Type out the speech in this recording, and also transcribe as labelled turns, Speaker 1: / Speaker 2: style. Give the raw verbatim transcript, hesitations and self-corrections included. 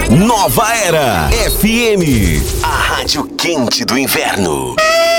Speaker 1: Nova Era F M, a rádio quente do inverno.